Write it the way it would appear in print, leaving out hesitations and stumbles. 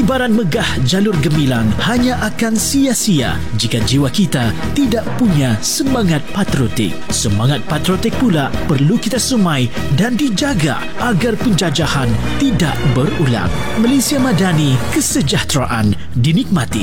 Ibarat megah jalur gemilang hanya akan sia-sia jika jiwa kita tidak punya semangat patriotik. Semangat patriotik pula perlu kita sumai dan dijaga agar penjajahan tidak berulang. Malaysia Madani, kesejahteraan dinikmati.